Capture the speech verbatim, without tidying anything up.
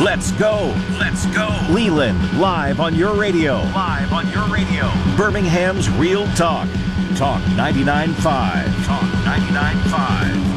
Let's go. Let's go. Leland, live on your radio. Live on your radio. Birmingham's Real Talk. Talk ninety-nine point five. Talk ninety-nine point five.